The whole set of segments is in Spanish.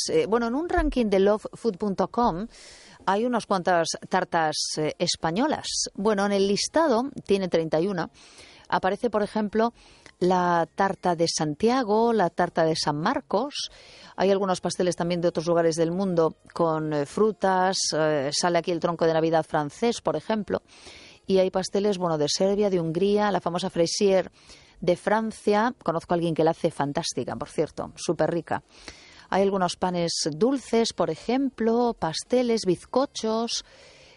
Bueno, en un ranking de lovefood.com hay unas cuantas tartas españolas. Bueno, en el listado tiene 31. Aparece, por ejemplo, la tarta de Santiago, la tarta de San Marcos. Hay algunos pasteles también de otros lugares del mundo con frutas. Sale aquí el tronco de Navidad francés, por ejemplo. Y hay pasteles, bueno, de Serbia, de Hungría, la famosa fraisier de Francia. Conozco a alguien que la hace fantástica, por cierto, súper rica. Hay algunos panes dulces, por ejemplo, pasteles, bizcochos.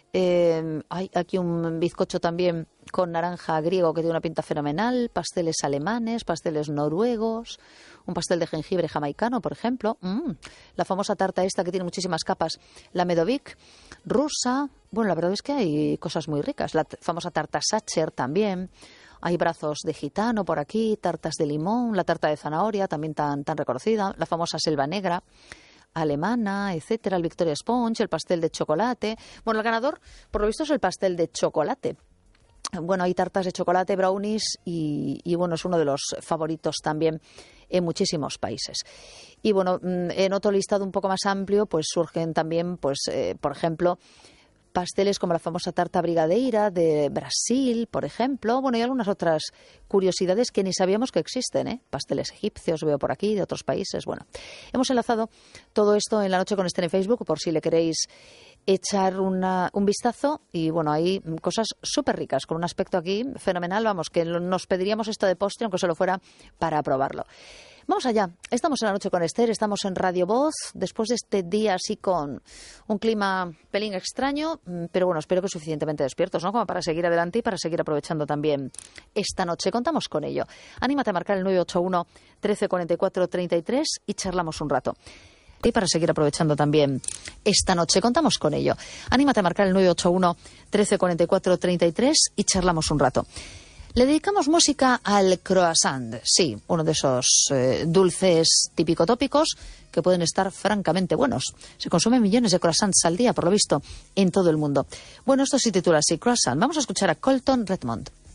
Hay aquí un bizcocho también con naranja griego que tiene una pinta fenomenal, pasteles alemanes, pasteles noruegos, un pastel de jengibre jamaicano, por ejemplo. La famosa tarta esta que tiene muchísimas capas, la Medovic, rusa. Bueno, la verdad es que hay cosas muy ricas. La famosa tarta Sacher también. Hay brazos de gitano por aquí, tartas de limón, la tarta de zanahoria, también tan reconocida, la famosa selva negra alemana, etcétera, el Victoria Sponge, el pastel de chocolate. Bueno, el ganador, por lo visto, es el pastel de chocolate. Bueno, hay tartas de chocolate, brownies y bueno, es uno de los favoritos también en muchísimos países. Y bueno, en otro listado un poco más amplio, pues surgen también, pues por ejemplo, pasteles como la famosa tarta brigadeira de Brasil, por ejemplo. Bueno, y algunas otras curiosidades que ni sabíamos que existen, ¿eh? Pasteles egipcios veo por aquí, de otros países. Bueno, hemos enlazado todo esto en La Noche con Esther en Facebook, por si le queréis echar un vistazo. Y bueno, hay cosas súper ricas, con un aspecto aquí fenomenal. Vamos, que nos pediríamos esto de postre, aunque solo fuera para probarlo. Vamos allá. Estamos en La Noche con Esther, estamos en Radio Voz, después de este día así con un clima pelín extraño, pero bueno, espero que suficientemente despiertos, ¿no? Como para seguir adelante y para seguir aprovechando también esta noche. Contamos con ello. Anímate a marcar el 981 1344 33 y charlamos un rato. Y para seguir aprovechando también esta noche, contamos con ello. Anímate a marcar el 981 1344 33 y charlamos un rato. Le dedicamos música al croissant, sí, uno de esos dulces típico-tópicos que pueden estar francamente buenos. Se consumen millones de croissants al día, por lo visto, en todo el mundo. Bueno, esto se titula así, Croissant. Vamos a escuchar a Colton Redmond.